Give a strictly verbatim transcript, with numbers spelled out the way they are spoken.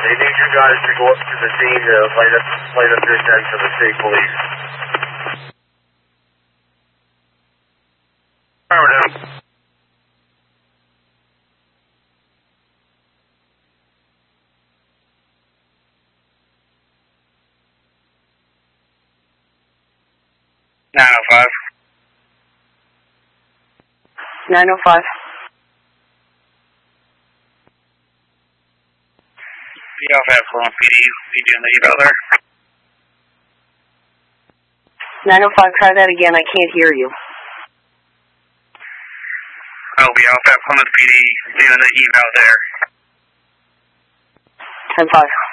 They need you guys to go up to the scene to light up, light up this end for the state police. Affirmative. nine oh five. nine oh five. Yeah, I've had Florence P D. You doing the eval there? nine oh five, try that again. I can't hear you. Oh, yeah, I've had Plymouth P D doing the eval there. ten five.